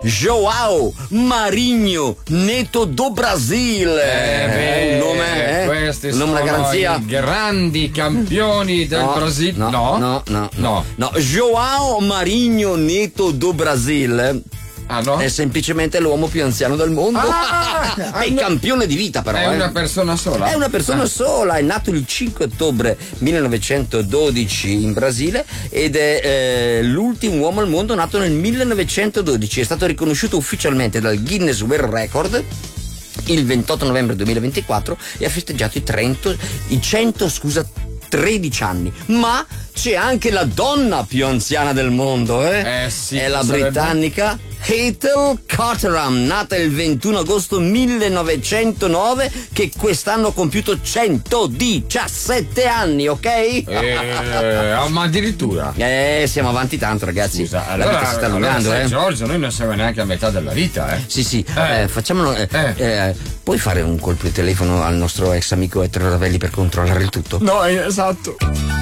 João Marinho Neto do Brasil. Un nome, questi un nome, una sono garanzia. i grandi campioni del Brasile. No. João Marinho Neto do Brasil. Ah, no? È semplicemente l'uomo più anziano del mondo. È campione di vita, però. È una persona sola? È una persona sola. È nato il 5 ottobre 1912 in Brasile ed è l'ultimo uomo al mondo nato nel 1912. È stato riconosciuto ufficialmente dal Guinness World Record il 28 novembre 2024 e ha festeggiato i 13 anni. Ma c'è anche la donna più anziana del mondo, sì, è la britannica Ethel Carteram, nata il 21 agosto 1909, che quest'anno ha compiuto 117 anni, ok? Ma addirittura? Siamo avanti tanto, ragazzi. Scusa, la vita si sta allungando, Giorgio, noi non siamo neanche a metà della vita, Sì, facciamolo. Puoi fare un colpo di telefono al nostro ex amico Ettore Ravelli per controllare il tutto? No, esatto.